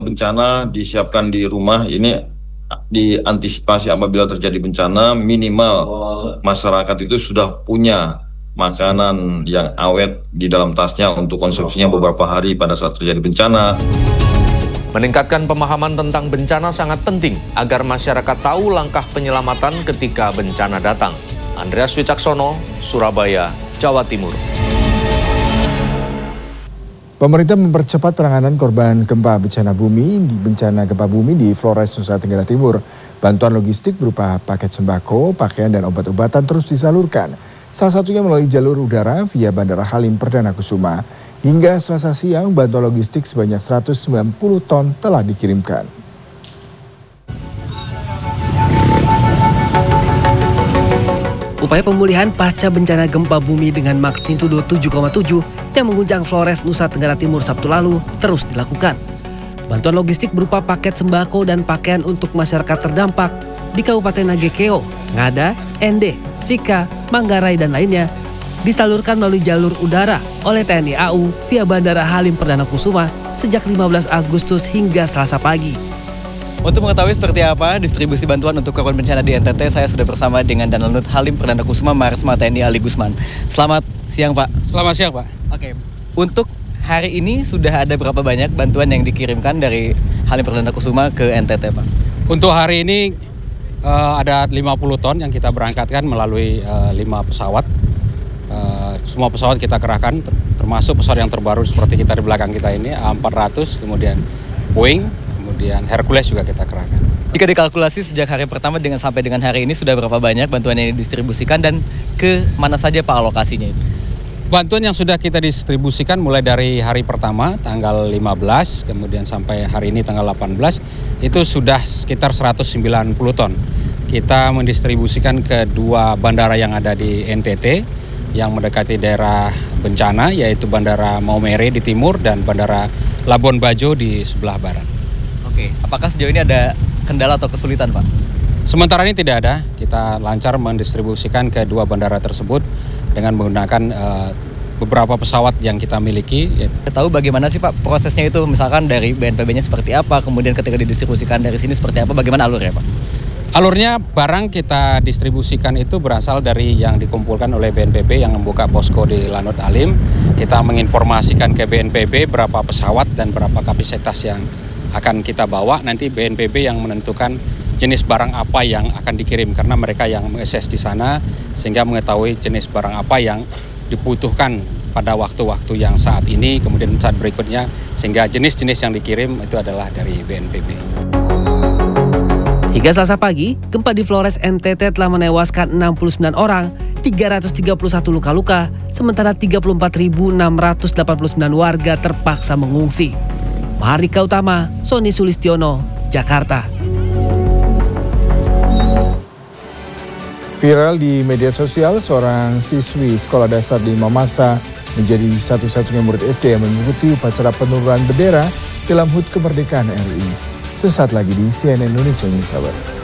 bencana disiapkan di rumah ini diantisipasi apabila terjadi bencana, minimal masyarakat itu sudah punya makanan yang awet di dalam tasnya untuk konsumsinya beberapa hari pada saat terjadi bencana. Meningkatkan pemahaman tentang bencana sangat penting agar masyarakat tahu langkah penyelamatan ketika bencana datang. Andreas Wicaksono, Surabaya, Jawa Timur. Pemerintah mempercepat penanganan korban gempa gempa bumi di Flores, Nusa Tenggara Timur. Bantuan logistik berupa paket sembako, pakaian dan obat-obatan terus disalurkan. Salah satunya melalui jalur udara via Bandara Halim Perdana Kusuma. Hingga Selasa siang, bantuan logistik sebanyak 190 ton telah dikirimkan. Upaya pemulihan pasca bencana gempa bumi dengan magnitudo 7,7 yang mengguncang Flores, Nusa Tenggara Timur Sabtu lalu terus dilakukan. Bantuan logistik berupa paket sembako dan pakaian untuk masyarakat terdampak di Kabupaten Nagekeo, Ngada, Ende, Sika, Manggarai, dan lainnya disalurkan melalui jalur udara oleh TNI AU via Bandara Halim Perdana Kusuma sejak 15 Agustus hingga Selasa pagi. Untuk mengetahui seperti apa distribusi bantuan untuk korban bencana di NTT, saya sudah bersama dengan Danlanut Halim Perdana Kusuma Marsma TNI Ali Gusman. Selamat siang, Pak. Selamat siang, Pak. Oke, untuk hari ini sudah ada berapa banyak bantuan yang dikirimkan dari Halim Perdana Kusuma ke NTT, Pak? Untuk hari ini ada 50 ton yang kita berangkatkan melalui 5 pesawat. Semua pesawat kita kerahkan, termasuk pesawat yang terbaru seperti kita di belakang kita ini, A400, kemudian Boeing, kemudian Hercules juga kita kerahkan. Jika dikalkulasi sejak hari pertama sampai dengan hari ini sudah berapa banyak bantuan yang didistribusikan dan ke mana saja, Pak, alokasinya itu? Bantuan yang sudah kita distribusikan mulai dari hari pertama tanggal 15 kemudian sampai hari ini tanggal 18 itu sudah sekitar 190 ton. Kita mendistribusikan ke 2 bandara yang ada di NTT yang mendekati daerah bencana, yaitu Bandara Maumere di timur dan Bandara Labuan Bajo di sebelah barat. Oke, apakah sejauh ini ada kendala atau kesulitan, Pak? Sementara ini tidak ada, kita lancar mendistribusikan ke 2 bandara tersebut dengan menggunakan beberapa pesawat yang kita miliki. Tahu bagaimana sih, Pak, prosesnya itu, misalkan dari BNPB-nya seperti apa, kemudian ketika didistribusikan dari sini seperti apa, bagaimana alurnya, Pak? Alurnya barang kita distribusikan itu berasal dari yang dikumpulkan oleh BNPB yang membuka posko di Lanut Halim. Kita menginformasikan ke BNPB berapa pesawat dan berapa kapasitas yang akan kita bawa. Nanti BNPB yang menentukan jenis barang apa yang akan dikirim karena mereka yang mengakses di sana sehingga mengetahui jenis barang apa yang dibutuhkan pada waktu-waktu yang saat ini, kemudian saat berikutnya, sehingga jenis-jenis yang dikirim itu adalah dari BNPB. Hingga Selasa pagi, gempa di Flores NTT telah menewaskan 69 orang, 331 luka-luka, sementara 34.689 warga terpaksa mengungsi. Mahardika Utama, Sony Sulistiono, Jakarta. Viral di media sosial, seorang siswi sekolah dasar di Mamasa menjadi satu-satunya murid SD yang mengikuti upacara penurunan bendera dalam HUT kemerdekaan RI. Sesaat lagi di CNN Indonesia News Hour.